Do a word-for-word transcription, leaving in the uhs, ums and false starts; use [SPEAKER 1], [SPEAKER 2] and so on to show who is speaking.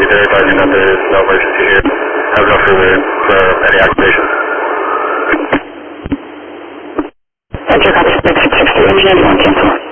[SPEAKER 1] they're advising that there is no emergency here. Have no further for any activation.
[SPEAKER 2] Enter copy six six two, engine one cancel.